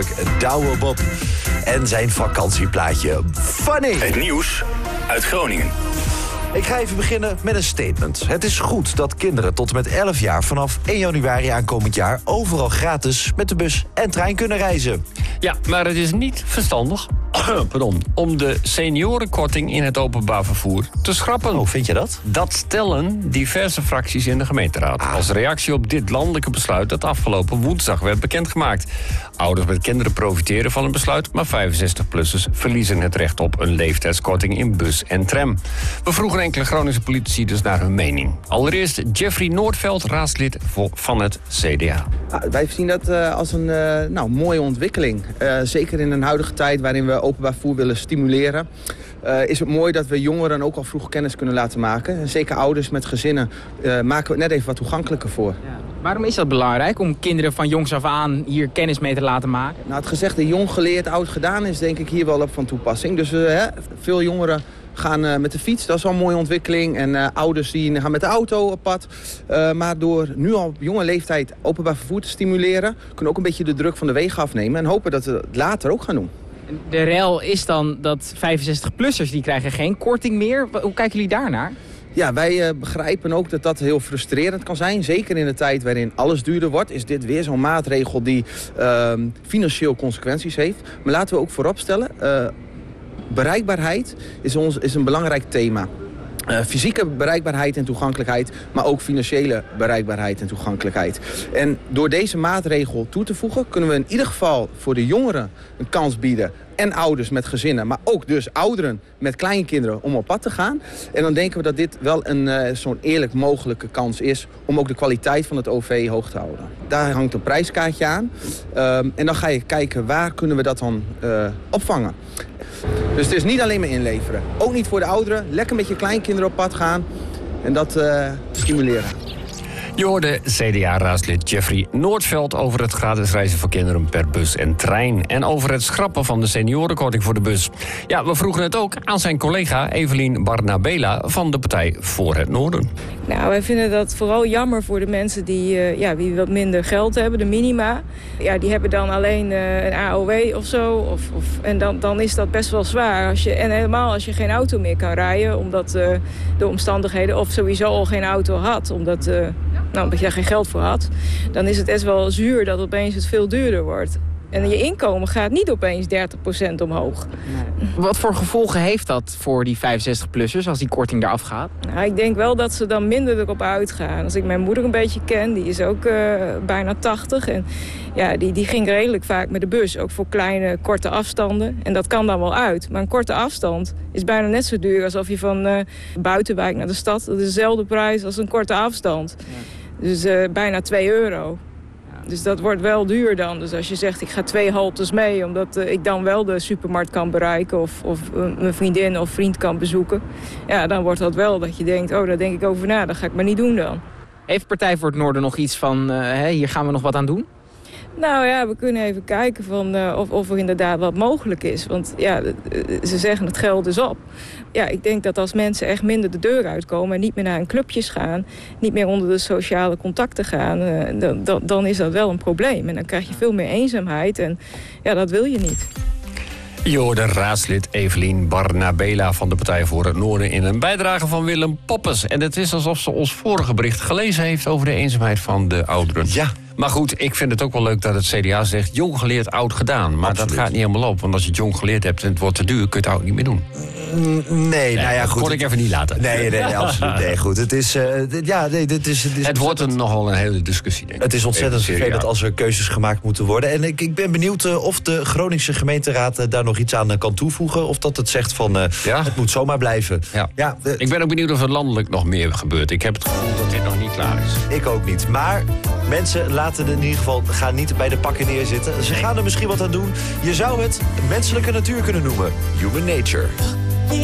Douwe Bob en zijn vakantieplaatje Funny. Het nieuws uit Groningen. Ik ga even beginnen met een statement. Het is goed dat kinderen tot en met 11 jaar vanaf 1 januari aankomend jaar overal gratis met de bus en trein kunnen reizen. Ja, maar het is niet verstandig om de seniorenkorting in het openbaar vervoer te schrappen. Oh, vind je dat? Dat stellen diverse fracties in de gemeenteraad. Als reactie op dit landelijke besluit dat afgelopen woensdag werd bekendgemaakt. Ouders met kinderen profiteren van een besluit, maar 65-plussers verliezen het recht op een leeftijdskorting in bus en tram. We vroegen enkele Groningse politici dus naar hun mening. Allereerst Jeffrey Noordveld, raadslid van het CDA. Wij zien dat als een mooie ontwikkeling. Zeker in een huidige tijd waarin we openbaar vervoer willen stimuleren. Is het mooi dat we jongeren ook al vroeg kennis kunnen laten maken. En zeker ouders met gezinnen maken we het net even wat toegankelijker voor. Ja. Waarom is dat belangrijk om kinderen van jongs af aan hier kennis mee te laten maken? Nou, het gezegde jong geleerd, oud gedaan is denk ik hier wel op van toepassing. Dus veel jongeren gaan met de fiets, dat is wel een mooie ontwikkeling. En ouders die gaan met de auto op pad. Maar door nu al op jonge leeftijd openbaar vervoer te stimuleren, kunnen we ook een beetje de druk van de wegen afnemen. En hopen dat we het later ook gaan doen. De rel is dan dat 65-plussers die krijgen geen korting meer. Hoe kijken jullie daarnaar? Ja, wij begrijpen ook dat dat heel frustrerend kan zijn. Zeker in de tijd waarin alles duurder wordt, is dit weer zo'n maatregel die financieel consequenties heeft. Maar laten we ook vooropstellen, bereikbaarheid is een belangrijk thema. Fysieke bereikbaarheid en toegankelijkheid, maar ook financiële bereikbaarheid en toegankelijkheid. En door deze maatregel toe te voegen, kunnen we in ieder geval voor de jongeren een kans bieden. En ouders met gezinnen, maar ook dus ouderen met kleinkinderen om op pad te gaan. En dan denken we dat dit wel zo'n eerlijk mogelijke kans is om ook de kwaliteit van het OV hoog te houden. Daar hangt een prijskaartje aan. En dan ga je kijken waar kunnen we dat dan opvangen. Dus het is niet alleen maar inleveren. Ook niet voor de ouderen. Lekker met je kleinkinderen op pad gaan en dat stimuleren. Je hoorde CDA-raadslid Jeffrey Noordveld over het gratis reizen voor kinderen per bus en trein. En over het schrappen van de seniorenkorting voor de bus. Ja, we vroegen het ook aan zijn collega Evelien Barnabela van de Partij voor het Noorden. Nou, wij vinden dat vooral jammer voor de mensen die wat minder geld hebben, de minima. Ja, die hebben dan alleen een AOW of zo. En dan is dat best wel zwaar. En helemaal als je geen auto meer kan rijden, omdat de omstandigheden, of sowieso al geen auto had, omdat je daar geen geld voor had, dan is het best wel zuur dat opeens het veel duurder wordt. En je inkomen gaat niet opeens 30% omhoog. Nee. Wat voor gevolgen heeft dat voor die 65-plussers als die korting eraf gaat? Nou, ik denk wel dat ze dan minder erop uitgaan. Als ik mijn moeder een beetje ken, die is ook bijna 80. En ja, die ging redelijk vaak met de bus, ook voor kleine, korte afstanden. En dat kan dan wel uit. Maar een korte afstand is bijna net zo duur alsof je van buitenwijk naar de stad. Dat is dezelfde prijs als een korte afstand. Ja. Dus bijna €2. Dus dat wordt wel duur dan. Dus als je zegt, ik ga 2 haltes mee, omdat ik dan wel de supermarkt kan bereiken of mijn vriendin of vriend kan bezoeken. Ja, dan wordt dat wel dat je denkt, daar denk ik over na, dat ga ik maar niet doen dan. Heeft Partij voor het Noorden nog iets van, hier gaan we nog wat aan doen? Nou ja, we kunnen even kijken of er inderdaad wat mogelijk is. Want ja, ze zeggen het geld is op. Ja, ik denk dat als mensen echt minder de deur uitkomen en niet meer naar hun clubjes gaan, niet meer onder de sociale contacten gaan, dan is dat wel een probleem. En dan krijg je veel meer eenzaamheid en ja, dat wil je niet. Je hoorde raadslid Evelien Barnabela van de Partij voor het Noorden in een bijdrage van Willem Poppes. En het is alsof ze ons vorige bericht gelezen heeft over de eenzaamheid van de ouderen. Ja. Maar goed, ik vind het ook wel leuk dat het CDA zegt jong geleerd, oud gedaan. Maar Absoluut. Dat gaat niet helemaal op. Want als je het jong geleerd hebt en het wordt te duur, kun je het ook niet meer doen. Nee, nou ja, goed. Dat kon ik even niet laten. Nee, absoluut. Nee, goed. Het is, het wordt nogal een hele discussie, denk ik. Het is ontzettend vervelend als er keuzes gemaakt moeten worden. En ik ben benieuwd of de Groningse gemeenteraad daar nog iets aan kan toevoegen. Of dat het zegt van, het moet zomaar blijven. Ja. Ik ben ook benieuwd of er landelijk nog meer gebeurt. Ik heb het gevoel dat dit nog niet klaar is. Ik ook niet. Maar mensen laten in ieder geval gaan niet bij de pakken neerzitten. Ze gaan er misschien wat aan doen. Je zou het menselijke natuur kunnen noemen. Human nature.